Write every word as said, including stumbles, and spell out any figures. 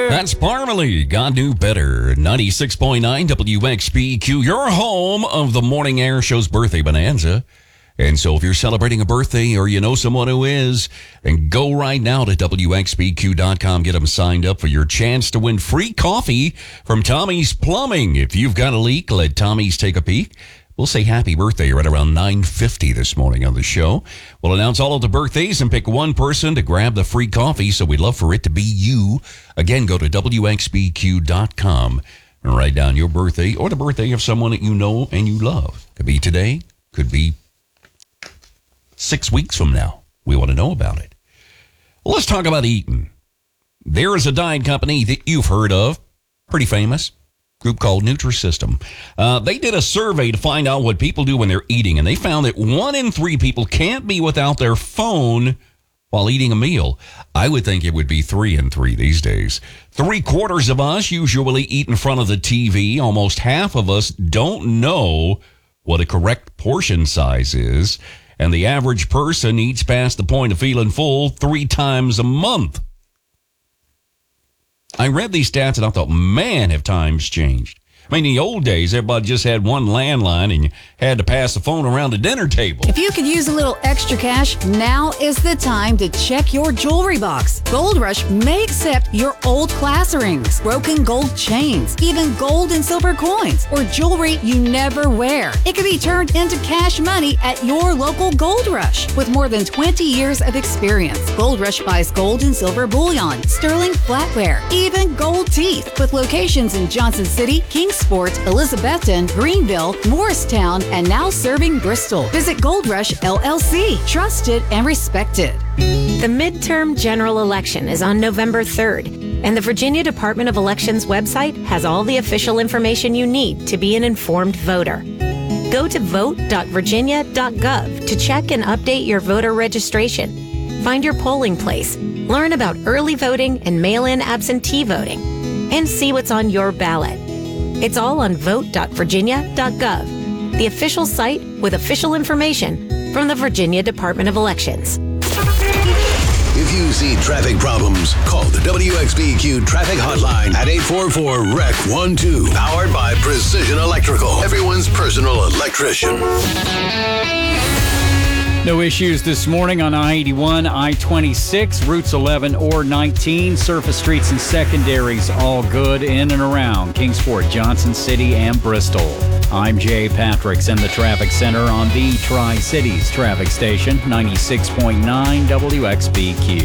better. That's Parmalee. God knew better. ninety-six point nine W X B Q, your home of the Morning Air Show's birthday bonanza. And so if you're celebrating a birthday or you know someone who is, then go right now to W X B Q dot com. Get them signed up for your chance to win free coffee from Tommy's Plumbing. If you've got a leak, let Tommy's take a peek. We'll say happy birthday right around nine fifty this morning on the show. We'll announce all of the birthdays and pick one person to grab the free coffee, so we'd love for it to be you. Again, go to W X B Q dot com and write down your birthday or the birthday of someone that you know and you love. Could be today, could be six weeks from now. We want to know about it. Well, let's talk about eating. There is a diet company that you've heard of, pretty famous. Group called Nutrisystem. Uh, they did a survey to find out what people do when they're eating, and they found that one in three people can't be without their phone while eating a meal. I would think it would be three in three these days. Three quarters of us usually eat in front of the T V. Almost half of us don't know what a correct portion size is, and the average person eats past the point of feeling full three times a month. I read these stats and I thought, man, have times changed. I mean, in the old days, everybody just had one landline and you had to pass the phone around the dinner table. If you could use a little extra cash, now is the time to check your jewelry box. Gold Rush may accept your old class rings, broken gold chains, even gold and silver coins, or jewelry you never wear. It can be turned into cash money at your local Gold Rush. With more than twenty years of experience, Gold Rush buys gold and silver bullion, sterling flatware, even gold teeth, with locations in Johnson City, Kingsport, Elizabethton, Greenville, Morristown, and now serving Bristol. Visit Gold Rush L L C. Trusted and respected. The midterm general election is on November third, and the Virginia Department of Elections website has all the official information you need to be an informed voter. Go to vote dot virginia dot gov to check and update your voter registration. Find your polling place, learn about early voting and mail-in absentee voting, and see what's on your ballot. It's all on vote dot virginia dot gov, the official site with official information from the Virginia Department of Elections. If you see traffic problems, call the W X B Q traffic hotline at eight four four R E C one two. Powered by Precision Electrical, everyone's personal electrician. No issues this morning on I eighty-one, I twenty-six, routes eleven or nineteen, surface streets and secondaries, all good in and around Kingsport, Johnson City, and Bristol. I'm Jay Patricks in the traffic center on the Tri-Cities traffic station, ninety-six point nine W X B Q.